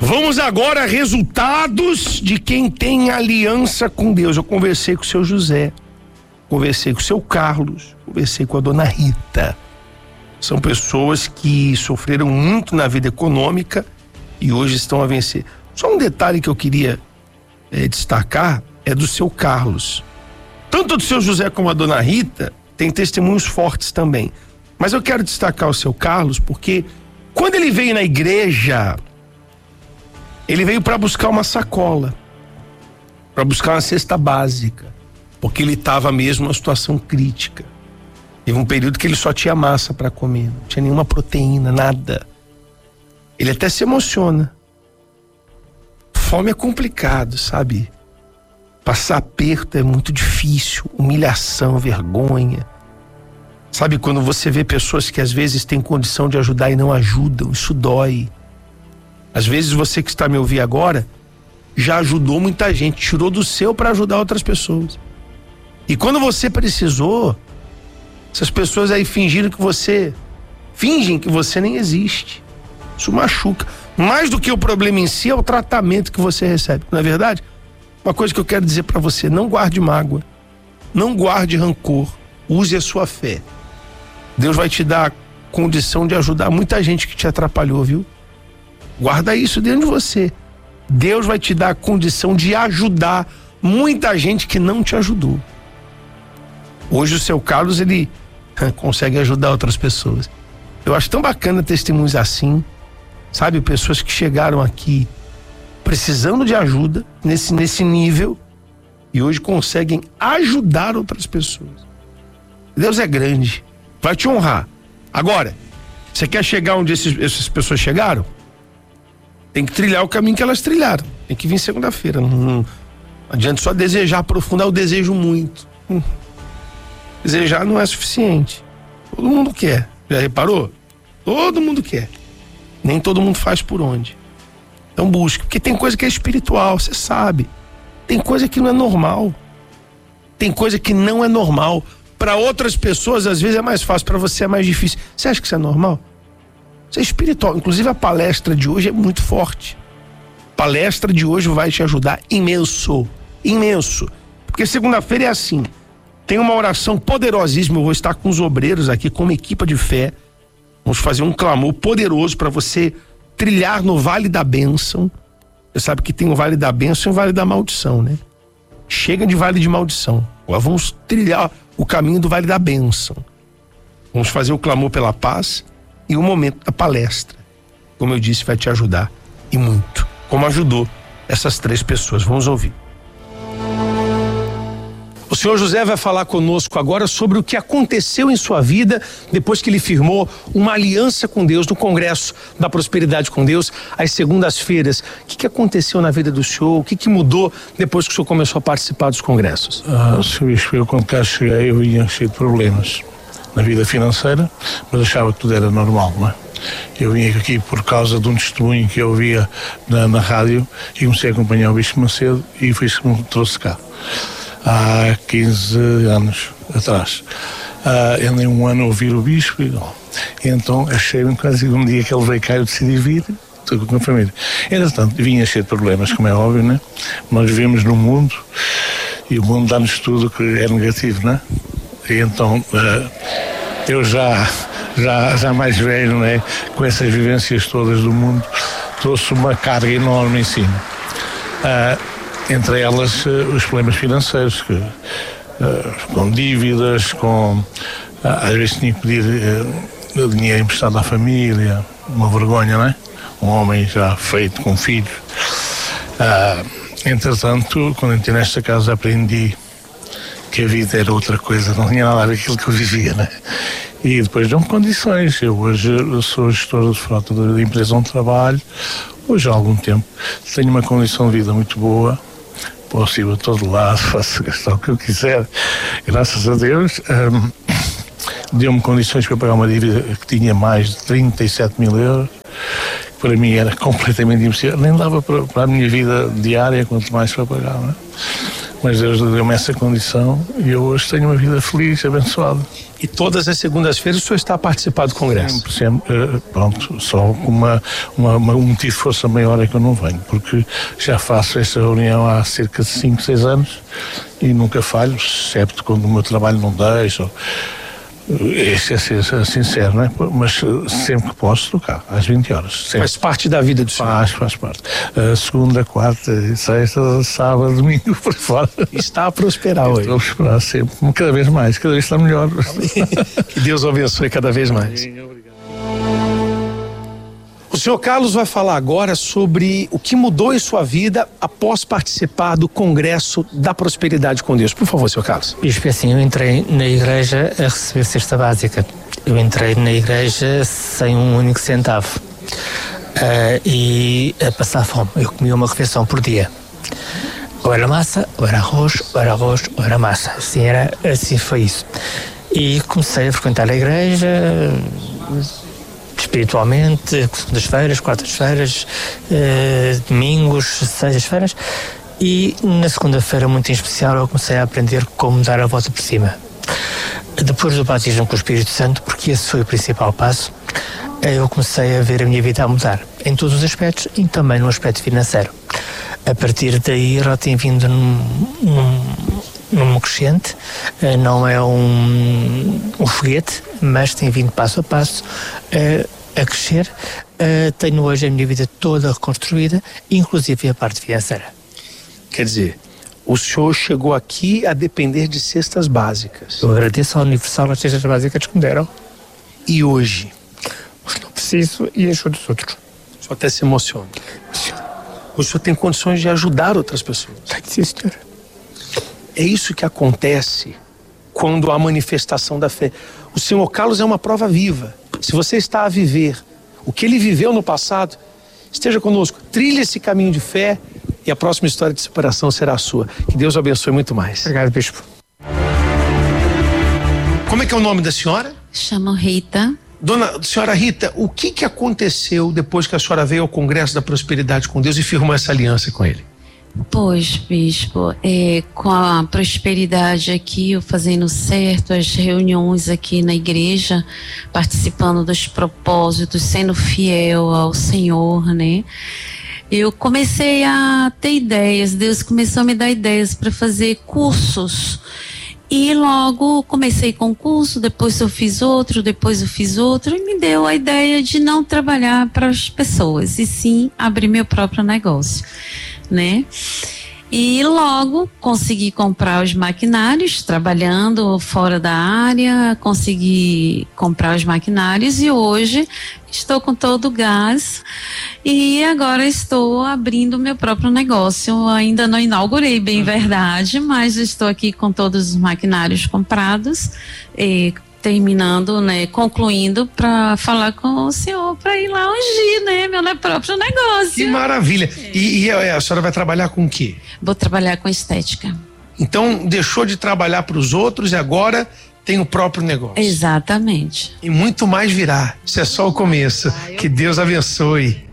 Vamos agora a resultados de quem tem aliança com Deus. Eu conversei com o seu José, conversei com o seu Carlos, conversei com a dona Rita. São pessoas que sofreram muito na vida econômica e hoje estão a vencer. Só um detalhe que eu queria destacar é do seu Carlos. Tanto do seu José como a dona Rita tem testemunhos fortes também. Mas eu quero destacar o seu Carlos porque quando ele veio na igreja, ele veio para buscar uma sacola, para buscar uma cesta básica, porque ele estava mesmo numa situação crítica. Teve um período que ele só tinha massa para comer, não tinha nenhuma proteína, nada. Ele até se emociona. Fome é complicado, sabe? Passar aperto é muito difícil, humilhação, vergonha. Sabe quando você vê pessoas que às vezes têm condição de ajudar e não ajudam, isso dói. Às vezes você que está me ouvindo agora já ajudou muita gente, tirou do seu para ajudar outras pessoas. E quando você precisou, essas pessoas aí fingem que você nem existe. Isso machuca. Mais do que o problema em si é o tratamento que você recebe. Não é verdade? Uma coisa que eu quero dizer para você: não guarde mágoa, não guarde rancor, use a sua fé. Deus vai te dar a condição de ajudar muita gente que te atrapalhou, viu? Guarda isso dentro de você. Deus vai te dar a condição de ajudar muita gente que não te ajudou. Hoje o seu Carlos, ele consegue ajudar outras pessoas. Eu acho tão bacana testemunhos assim, sabe? Pessoas que chegaram aqui precisando de ajuda nesse nível e hoje conseguem ajudar outras pessoas. Deus é grande, vai te honrar. Agora, você quer chegar onde essas pessoas chegaram? Tem que trilhar o caminho que elas trilharam. Tem que vir segunda-feira. Não adianta só desejar, aprofundar o desejo muito. Desejar não é suficiente. Todo mundo quer. Já reparou? Todo mundo quer. Nem todo mundo faz por onde. Então busque. Porque tem coisa que é espiritual, você sabe. Tem coisa que não é normal. Tem coisa que não é normal. Para outras pessoas, às vezes é mais fácil. Para você é mais difícil. Você acha que isso é normal? Isso é espiritual. Inclusive a palestra de hoje é muito forte. A palestra de hoje vai te ajudar imenso. Imenso. Porque segunda-feira é assim. Tem uma oração poderosíssima. Eu vou estar com os obreiros aqui, com uma equipe de fé. Vamos fazer um clamor poderoso para você trilhar no Vale da Bênção. Você sabe que tem o Vale da Bênção e o Vale da Maldição, né? Chega de Vale de Maldição. Agora vamos trilhar o caminho do Vale da Bênção. Vamos fazer o clamor pela paz e o momento da palestra. Como eu disse, vai te ajudar e muito. Como ajudou essas 3 pessoas. Vamos ouvir. O senhor José vai falar conosco agora sobre o que aconteceu em sua vida depois que ele firmou uma aliança com Deus no Congresso da Prosperidade com Deus, às segundas-feiras. O que aconteceu na vida do senhor? O que mudou depois que o senhor começou a participar dos congressos? Sr. Bispo, eu quando cá cheguei eu vinha cheio de problemas na vida financeira, mas achava que tudo era normal, não é? Eu vim aqui por causa de um testemunho que eu ouvia na rádio e comecei a acompanhar o Bispo Macedo e foi isso que me trouxe cá. Há 15 anos atrás. Andei um ano a ouvir o Bispo e então achei-me quase um dia que ele veio cá eu decidi vir, estou com a família. Entretanto, vinha cheio de problemas, como é óbvio, né? Nós vivemos num mundo e o mundo dá-nos tudo que é negativo, né? E então, eu já mais velho, né? Com essas vivências todas do mundo, trouxe uma carga enorme em cima. Entre elas os problemas financeiros, com dívidas, às vezes tinha que pedir dinheiro emprestado à família, uma vergonha, não é? Um homem já feito com filhos. Entretanto, quando entrei nesta casa aprendi que a vida era outra coisa, não tinha nada a ver com aquilo que eu vivia, né? E depois dão-me condições. Eu hoje sou gestor de frota da empresa onde trabalho, hoje há algum tempo tenho uma condição de vida muito boa, posso ir a todo lado, faço gastar o que eu quiser, graças a Deus. Deu-me condições para pagar uma dívida que tinha mais de 37 mil euros, que para mim era completamente impossível, nem dava para a minha vida diária, quanto mais para pagar, não é? mas Deus deu-me essa condição e eu hoje tenho uma vida feliz, abençoada. E todas as segundas-feiras o senhor está a participar do congresso? Sempre, pronto, só com um motivo de força maior é que eu não venho, porque já faço esta reunião há cerca de 5, 6 anos e nunca falho, excepto quando o meu trabalho não deixa. Este é ser sincero, não é? Mas sempre que posso estou cá, às 20 horas. Sempre. Faz parte da vida do senhor? Faz parte. Segunda, quarta, sexta, sábado, domingo, por fora. Está a prosperar hoje. Estou a prosperar sempre, cada vez mais, cada vez está melhor. Que Deus o abençoe cada vez mais. Sim, obrigado. O senhor Carlos vai falar agora sobre o que mudou em sua vida após participar do Congresso da Prosperidade com Deus. Por favor, senhor Carlos. Bispo, assim, eu entrei na igreja a receber cesta básica. Eu entrei na igreja sem um único centavo e a passar fome. Eu comia uma refeição por dia. Ou era massa, ou era arroz, ou era arroz, ou era massa. Assim foi isso. E comecei a frequentar a igreja espiritualmente, segundas-feiras, quartas-feiras, domingos, sextas-feiras, e na segunda-feira, muito em especial, eu comecei a aprender como dar a volta por cima. Depois do batismo com o Espírito Santo, porque esse foi o principal passo, eu comecei a ver a minha vida a mudar, em todos os aspectos e também no aspecto financeiro. A partir daí, ela tem vindo num crescente, não é um foguete, mas tem vindo passo a passo a crescer. Tenho hoje a minha vida toda reconstruída, inclusive a parte financeira. Quer dizer, o senhor chegou aqui a depender de cestas básicas. Eu agradeço ao Universal as cestas básicas que me deram. E hoje? Não preciso e ajudo os outros. O senhor até se emociona. O senhor tem condições de ajudar outras pessoas. Sim, senhor. É isso que acontece quando há manifestação da fé. O senhor Carlos é uma prova viva. Se você está a viver o que ele viveu no passado, esteja conosco, trilhe esse caminho de fé e a próxima história de superação será a sua. Que Deus o abençoe muito mais. Obrigado, bispo. Como é que é o nome da senhora? Chamo Rita. Senhora Rita, o que aconteceu depois que a senhora veio ao Congresso da Prosperidade com Deus e firmou essa aliança com ele? Pois, bispo, com a prosperidade aqui, eu fazendo certo, as reuniões aqui na igreja, participando dos propósitos, sendo fiel ao Senhor, né? Eu comecei a ter ideias, Deus começou a me dar ideias para fazer cursos. E logo comecei com um curso, depois eu fiz outro, e me deu a ideia de não trabalhar para as pessoas, e sim abrir meu próprio negócio, né? E logo consegui comprar os maquinários, trabalhando fora da área, consegui comprar os maquinários e hoje estou com todo o gás e agora estou abrindo meu próprio negócio. Ainda não inaugurei, bem verdade, mas estou aqui com todos os maquinários comprados e terminando, né, concluindo para falar com o senhor para ir lá ungir, né, meu próprio negócio. Que maravilha! E a senhora vai trabalhar com o quê? Vou trabalhar com estética. Então deixou de trabalhar para os outros e agora tem o próprio negócio. Exatamente. E muito mais virá. Isso é só o começo. Que Deus abençoe.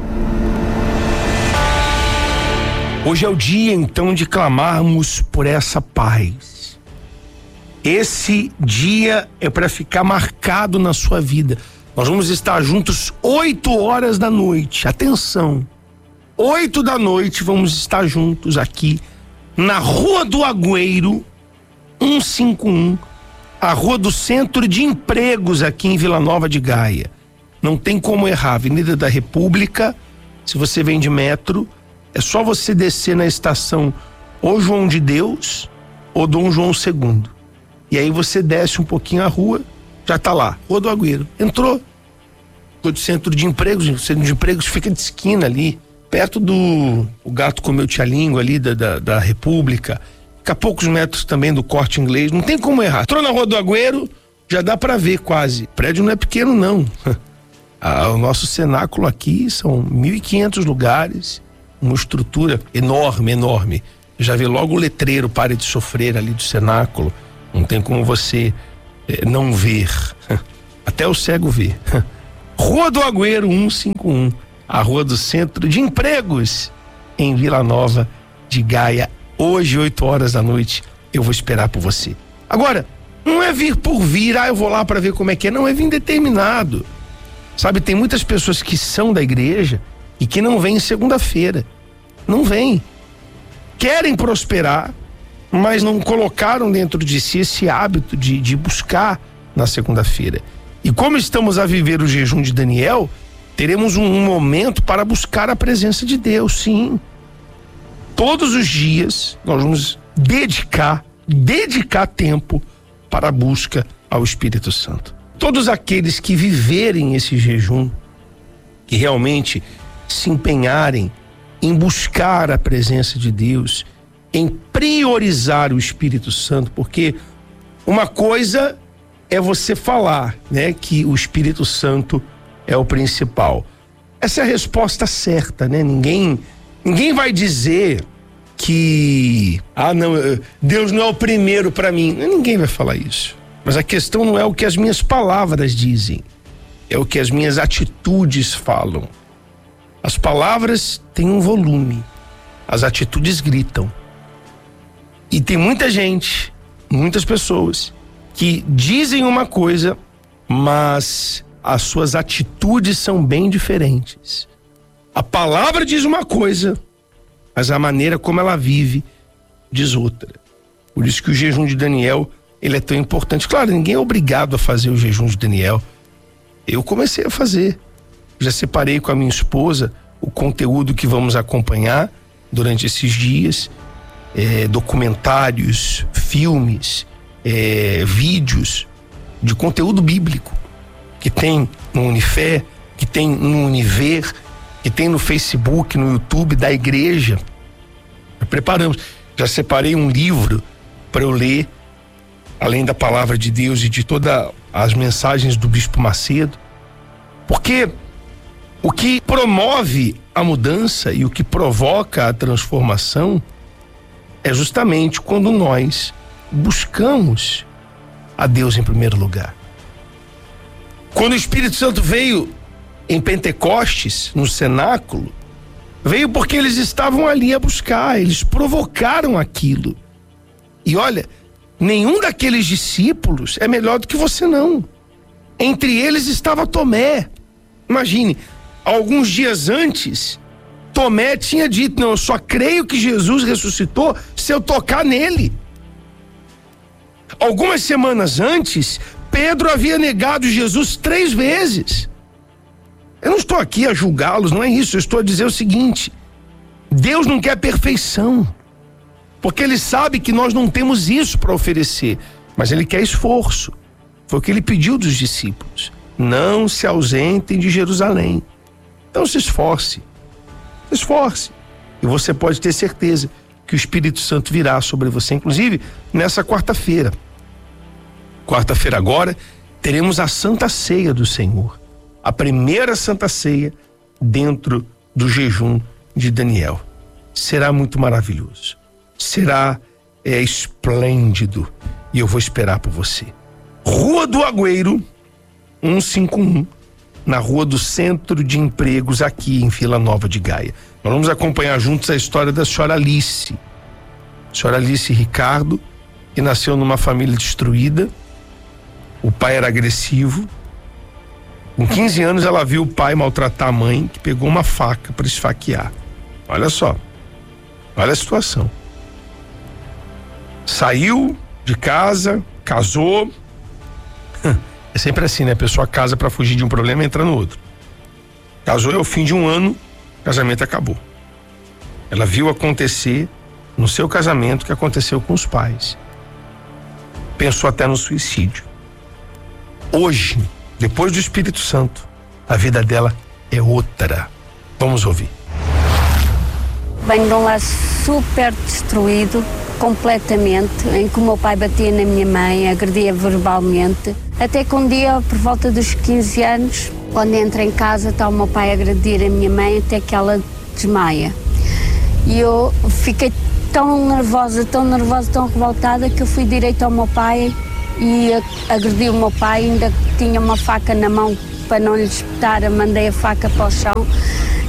Hoje é o dia então de clamarmos por essa paz. Esse dia é para ficar marcado na sua vida. Nós vamos estar juntos 8 horas da noite. Atenção, 8 da noite vamos estar juntos aqui na Rua do Agüero 151, a Rua do Centro de Empregos aqui em Vila Nova de Gaia. Não tem como errar, Avenida da República. Se você vem de metro, é só você descer na estação ou João de Deus ou Dom João II. E aí você desce um pouquinho a rua, já tá lá, Rua do Agüero. Entrou, Rua do Centro de Empregos, o Centro de Empregos fica de esquina ali, perto do O Gato Comeu Tia Língua ali da República, fica a poucos metros também do Corte Inglês, não tem como errar. Entrou na Rua do Agüero, já dá pra ver quase. O prédio não é pequeno não. O nosso cenáculo aqui são 1.500 lugares, uma estrutura enorme. Já vê logo o letreiro Pare de Sofrer ali do cenáculo. Não tem como você não ver. Até o cego vê. Rua do Agüero 151, a Rua do Centro de Empregos em Vila Nova de Gaia. Hoje, 8h da noite, eu vou esperar por você. Agora, não é vir por vir, eu vou lá para ver como é que é. Não, é vir determinado. Sabe, tem muitas pessoas que são da igreja e que não vêm segunda-feira. Não vêm. Querem prosperar, mas não colocaram dentro de si esse hábito de buscar na segunda-feira. E como estamos a viver o jejum de Daniel, teremos um momento para buscar a presença de Deus, sim. Todos os dias nós vamos dedicar tempo para a busca ao Espírito Santo. Todos aqueles que viverem esse jejum, que realmente se empenharem em buscar a presença de Deus, em priorizar o Espírito Santo, porque uma coisa é você falar, né, que o Espírito Santo é o principal. Essa é a resposta certa, né? Ninguém vai dizer que não, Deus não é o primeiro para mim. Ninguém vai falar isso. Mas a questão não é o que as minhas palavras dizem, é o que as minhas atitudes falam. As palavras têm um volume, as atitudes gritam. E tem muita gente, muitas pessoas que dizem uma coisa, mas as suas atitudes são bem diferentes. A palavra diz uma coisa, mas a maneira como ela vive diz outra. Por isso que o jejum de Daniel, ele é tão importante. Claro, ninguém é obrigado a fazer o jejum de Daniel. Eu comecei a fazer. Já separei com a minha esposa o conteúdo que vamos acompanhar durante esses dias. Documentários, filmes, vídeos de conteúdo bíblico que tem no Unifé, que tem no Univer, que tem no Facebook, no YouTube da igreja. Preparamos. Já separei um livro para eu ler, além da palavra de Deus e de todas as mensagens do Bispo Macedo, porque o que promove a mudança e o que provoca a transformação é justamente quando nós buscamos a Deus em primeiro lugar. Quando o Espírito Santo veio em Pentecostes, no cenáculo, veio porque eles estavam ali a buscar, eles provocaram aquilo. E olha, nenhum daqueles discípulos é melhor do que você, não. Entre eles estava Tomé. Imagine, alguns dias antes, Tomé tinha dito: não, eu só creio que Jesus ressuscitou se eu tocar nele. Algumas semanas antes, Pedro havia negado Jesus 3 vezes. Eu não estou aqui a julgá-los, não é isso. Eu estou a dizer o seguinte: Deus não quer perfeição, porque Ele sabe que nós não temos isso para oferecer, mas Ele quer esforço. Foi o que Ele pediu dos discípulos: não se ausentem de Jerusalém. Então se esforce, e você pode ter certeza que o Espírito Santo virá sobre você, inclusive nessa quarta-feira. Quarta-feira agora teremos a Santa Ceia do Senhor, a primeira Santa Ceia dentro do jejum de Daniel. Será muito maravilhoso, será esplêndido, e eu vou esperar por você. Rua do Agüero 151, na Rua do Centro de Empregos, aqui em Vila Nova de Gaia. Nós vamos acompanhar juntos a história da senhora Alice. Senhora Alice Ricardo, que nasceu numa família destruída. O pai era agressivo. Com 15 anos ela viu o pai maltratar a mãe, que pegou uma faca para esfaquear. Olha só, olha a situação. Saiu de casa, casou. É sempre assim, né? A pessoa casa para fugir de um problema e entra no outro. Casou e ao fim de um ano, o casamento acabou. Ela viu acontecer no seu casamento o que aconteceu com os pais. Pensou até no suicídio. Hoje, depois do Espírito Santo, a vida dela é outra. Vamos ouvir. Venho de um lar super destruído, completamente, em que o meu pai batia na minha mãe, agredia verbalmente, até que um dia, por volta dos 15 anos, quando entro em casa, está o meu pai a agredir a minha mãe até que ela desmaia. E eu fiquei tão nervosa, tão revoltada, que eu fui direito ao meu pai e agredi o meu pai, ainda tinha uma faca na mão para não lhe espetar, mandei a faca para o chão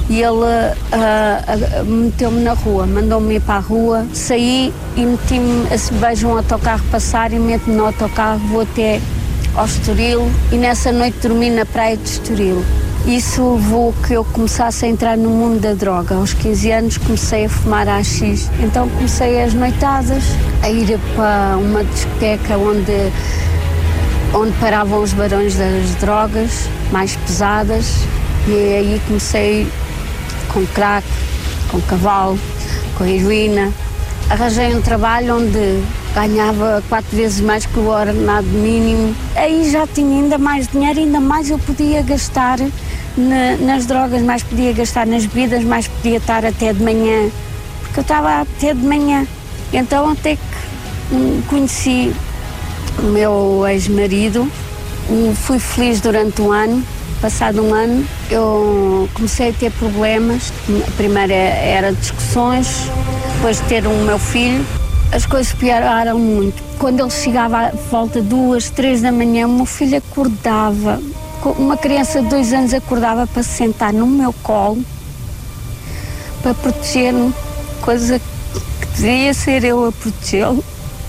e ele meteu-me na rua, mandou-me ir para a rua, saí e meti-me, vejo um autocarro passar e meto-me no autocarro, vou até ao Estoril e nessa noite dormi na praia de Estoril. Isso levou que eu começasse a entrar no mundo da droga. Aos 15 anos comecei a fumar AX, então comecei as noitadas, a ir para uma discoteca onde paravam os barões das drogas mais pesadas, e aí comecei com crack, com cavalo, com heroína. Arranjei um trabalho onde ganhava 4 vezes mais que o ordenado mínimo. Aí já tinha ainda mais dinheiro, ainda mais eu podia gastar nas drogas, mais podia gastar nas bebidas, mais podia estar até de manhã, porque eu estava até de manhã. Então até que conheci o meu ex-marido, fui feliz durante um ano. Passado um ano, eu comecei a ter problemas. A primeira era discussões, depois de ter o meu filho, as coisas pioraram muito. Quando ele chegava à volta 2, 3 da manhã, o meu filho acordava. Uma criança de 2 anos acordava para se sentar no meu colo, para proteger-me, coisa que devia ser eu a protegê-lo.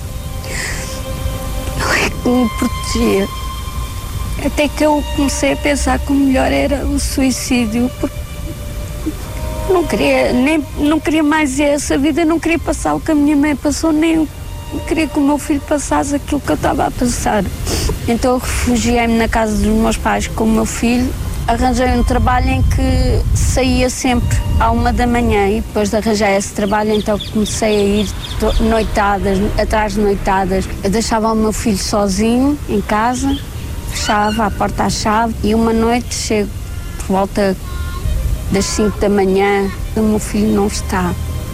Ele é que me protegia. Até que eu comecei a pensar que o melhor era o suicídio, porque não queria mais essa vida, não queria passar o que a minha mãe passou, nem queria que o meu filho passasse aquilo que eu estava a passar. Então eu refugiei-me na casa dos meus pais com o meu filho, arranjei um trabalho em que saía sempre à 1 da manhã e depois de arranjar esse trabalho, então comecei a ir noitadas, atrás de noitadas. Eu deixava o meu filho sozinho em casa, fechava a porta à chave e uma noite chego por volta das 5 da manhã, o meu filho não está.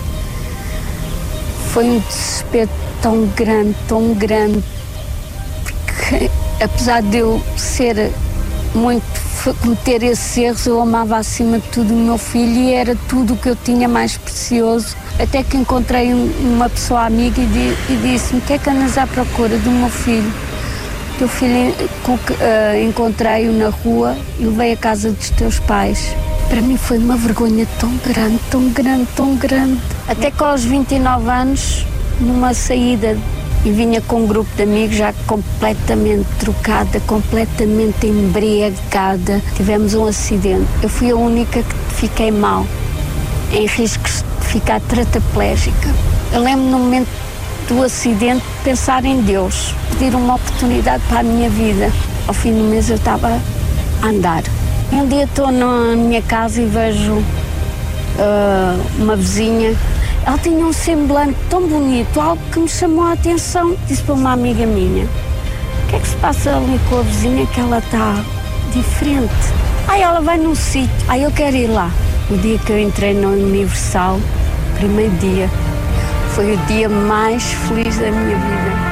Foi um desespero tão grande, porque apesar de eu ser cometer esses erros, eu amava acima de tudo o meu filho e era tudo o que eu tinha mais precioso. Até que encontrei uma pessoa amiga e disse-me: o que é que andas à procura do meu filho? Teu filho, encontrei-o na rua e levei à casa dos teus pais. Para mim foi uma vergonha tão grande. Até que aos 29 anos, numa saída, e vinha com um grupo de amigos já completamente trocada, completamente embriagada. Tivemos um acidente. Eu fui a única que fiquei mal, em riscos de ficar tetraplégica. Eu lembro no momento do acidente pensar em Deus, pedir uma oportunidade para a minha vida. Ao fim do mês eu estava a andar. Um dia estou na minha casa e vejo uma vizinha. Ela tinha um semblante tão bonito, algo que me chamou a atenção. Disse para uma amiga minha: o que é que se passa ali com a vizinha, que ela está diferente? Ela vai num sítio, eu quero ir lá. O dia que eu entrei no Universal, primeiro dia, foi o dia mais feliz da minha vida.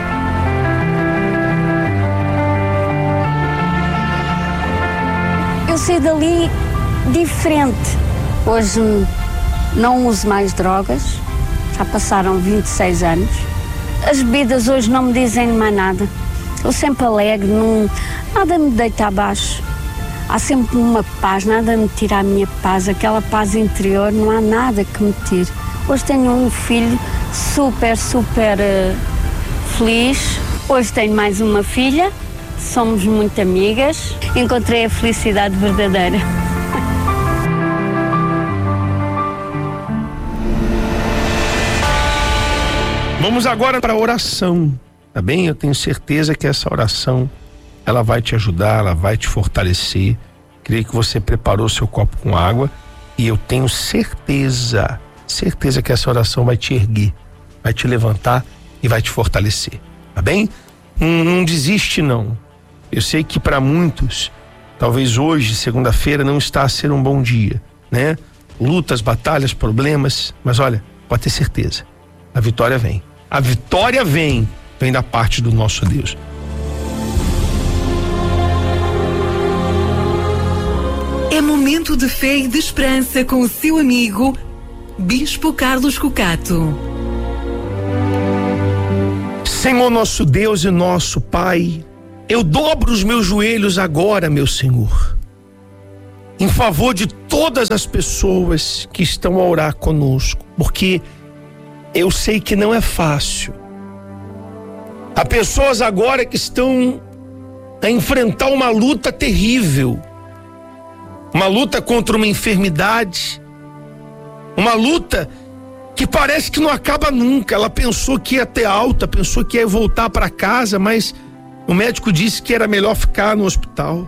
Eu saí dali diferente. Hoje não uso mais drogas, já passaram 26 anos. As bebidas hoje não me dizem mais nada. Eu sempre alegre, nada me deita abaixo. Há sempre uma paz, nada me tira a minha paz, aquela paz interior, não há nada que me tire. Hoje tenho um filho super feliz. Hoje tenho mais uma filha, somos muito amigas. Encontrei a felicidade verdadeira. Vamos agora para a oração, tá bem? Eu tenho certeza que essa oração, ela vai te ajudar, ela vai te fortalecer. Creio que você preparou seu copo com água e eu tenho certeza que essa oração vai te erguer, vai te levantar e vai te fortalecer, tá bem? Não desiste não. Eu sei que para muitos, talvez hoje, segunda-feira, não está a ser um bom dia, né? Lutas, batalhas, problemas, mas olha, pode ter certeza, a vitória vem. A vitória vem da parte do nosso Deus. É momento de fé e de esperança com o seu amigo Bispo Carlos Cocato. Senhor nosso Deus e nosso Pai, eu dobro os meus joelhos agora, meu Senhor. em favor de todas as pessoas que estão a orar conosco, porque eu sei que não é fácil. Há pessoas agora que estão a enfrentar uma luta terrível, uma luta contra uma enfermidade, uma luta que parece que não acaba nunca. Ela pensou que ia ter alta, pensou que ia voltar para casa, mas o médico disse que era melhor ficar no hospital.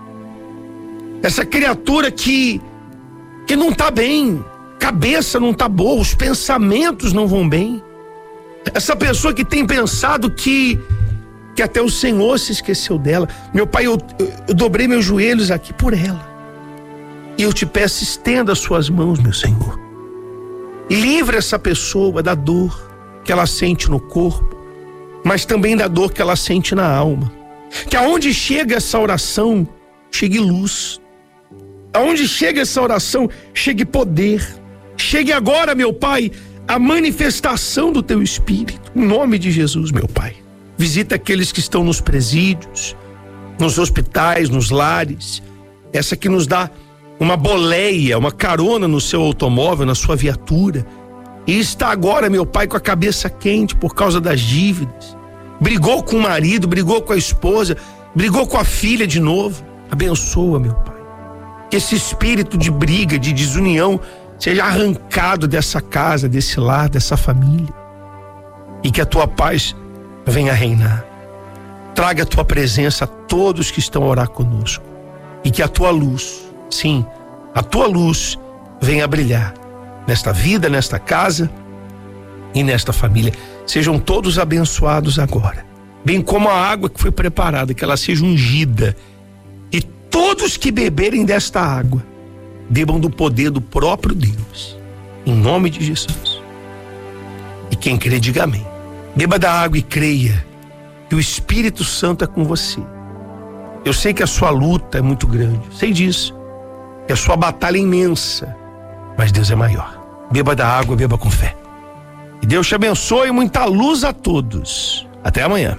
Essa criatura que não tá bem, cabeça não tá boa, os pensamentos não vão bem. Essa pessoa que tem pensado que até o Senhor se esqueceu dela. Meu Pai, eu dobrei meus joelhos aqui por ela. E eu te peço, estenda as suas mãos, meu Senhor. E livre essa pessoa da dor que ela sente no corpo, mas também da dor que ela sente na alma. Que aonde chega essa oração, chegue luz. Aonde chega essa oração, chegue poder. Chegue agora, meu Pai, a manifestação do teu Espírito. Em nome de Jesus, meu Pai. Visita aqueles que estão nos presídios, nos hospitais, nos lares. Essa que nos dá uma boleia, uma carona no seu automóvel, na sua viatura. E está agora, meu Pai, com a cabeça quente por causa das dívidas. Brigou com o marido, brigou com a esposa, brigou com a filha de novo. Abençoa, meu Pai. Que esse espírito de briga, de desunião, seja arrancado dessa casa, desse lar, dessa família. E que a tua paz venha reinar. Traga a tua presença a todos que estão a orar conosco. E que a tua luz, sim, a tua luz venha brilhar nesta vida, nesta casa e nesta família. Sejam todos abençoados agora. Bem como a água que foi preparada, que ela seja ungida. E todos que beberem desta água bebam do poder do próprio Deus, em nome de Jesus. E quem crê, diga amém. Beba da água e creia que o Espírito Santo é com você. Eu sei que a sua luta é muito grande, sei disso, que a sua batalha é imensa, mas Deus é maior. Beba da água, beba com fé. E Deus te abençoe, muita luz a todos. Até amanhã.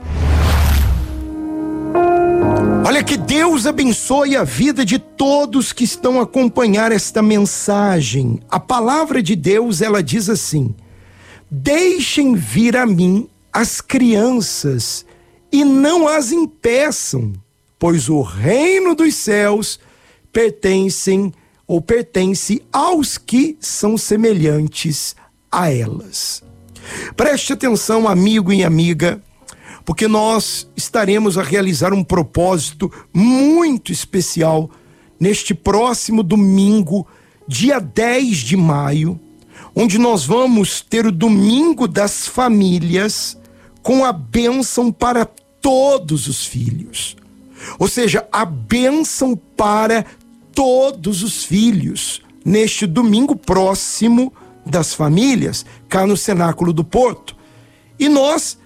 Olha, que Deus abençoe a vida de todos que estão a acompanhar esta mensagem. A palavra de Deus, ela diz assim: deixem vir a mim as crianças e não as impeçam, pois o reino dos céus pertence aos que são semelhantes a elas. Preste atenção, amigo e amiga, porque nós estaremos a realizar um propósito muito especial neste próximo domingo, dia 10 de maio, onde nós vamos ter o Domingo das Famílias com a bênção para todos os filhos. Ou seja, a bênção para todos os filhos neste domingo próximo das famílias, cá no Cenáculo do Porto. E nós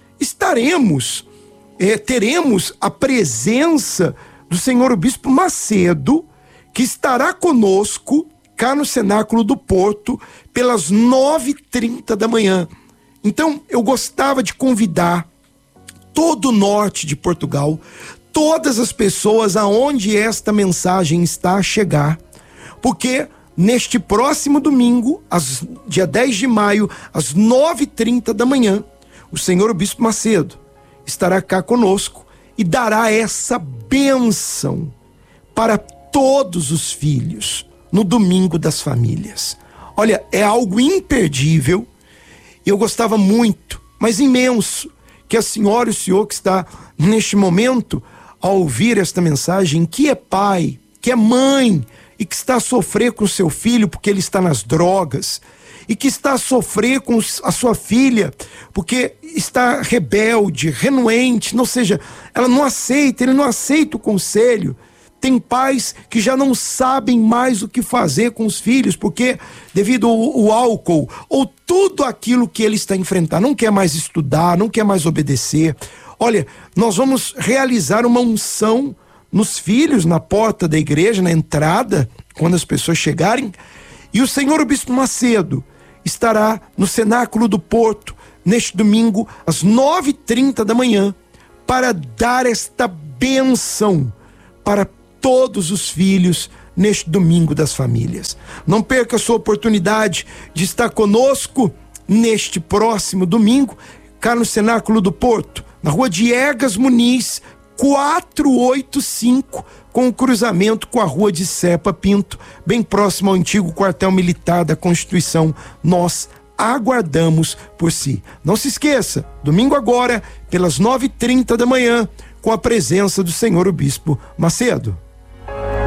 teremos a presença do senhor Bispo Macedo, que estará conosco cá no Cenáculo do Porto pelas 9h30 da manhã. Então eu gostava de convidar todo o norte de Portugal, todas as pessoas aonde esta mensagem está a chegar, porque neste próximo domingo, dia 10 de maio, às 9h30 da manhã, o senhor Bispo Macedo estará cá conosco e dará essa bênção para todos os filhos no Domingo das Famílias. Olha, é algo imperdível. Eu gostava muito, mas imenso, que a senhora e o senhor que está neste momento a ouvir esta mensagem, que é pai, que é mãe e que está a sofrer com o seu filho porque ele está nas drogas, e que está a sofrer com a sua filha porque está rebelde, renuente, ou seja, ele não aceita o conselho. Tem pais que já não sabem mais o que fazer com os filhos, porque devido ao álcool ou tudo aquilo que ele está enfrentando, não quer mais estudar, não quer mais obedecer. Olha, nós vamos realizar uma unção nos filhos, na porta da igreja, na entrada, quando as pessoas chegarem, e o senhor Bispo Macedo estará no Cenáculo do Porto, neste domingo, às 9h30 da manhã, para dar esta bênção para todos os filhos neste domingo das famílias. Não perca a sua oportunidade de estar conosco neste próximo domingo, cá no Cenáculo do Porto, na rua Diegas Muniz, 485, com o cruzamento com a rua de Cepa Pinto, bem próximo ao antigo quartel militar da Constituição. Nós aguardamos por si. Não se esqueça, domingo agora, pelas 9h30 da manhã, com a presença do senhor o Bispo Macedo.